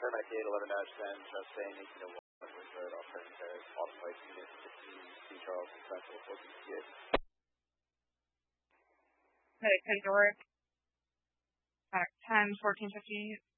Fairmont 11-10, just saying 1801 Road, alternative, Austin Unit 15, C. Charles Central, 1458. Cody York, 10-1458.